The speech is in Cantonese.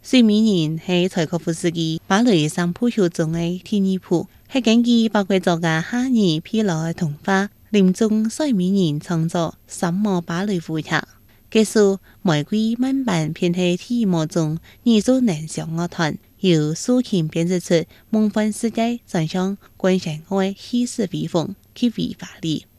睡美人係柴可夫斯基芭蕾三部曲中的第二部，係根據法國作家哈爾皮勞的童話《林中睡美人》創作三幕芭蕾舞劇。結束玫瑰滿版偏係第一幕中耳熟能詳樂團，由蘇琴編織出夢幻世界，想象觀賞愛氣勢威風，極為華麗。